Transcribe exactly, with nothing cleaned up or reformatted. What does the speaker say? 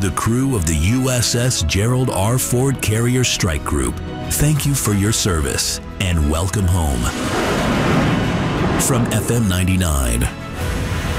the crew of the U S S Gerald R. Ford Carrier Strike Group, thank you for your service and welcome home. From F M ninety-nine,